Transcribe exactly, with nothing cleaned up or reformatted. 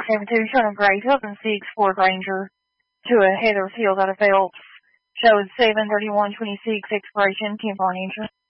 seven two, showing a grade two and six Ford Ranger to a Heather Field out of Phelps. Shows seven thirty-one twenty-six, expiration ten financial.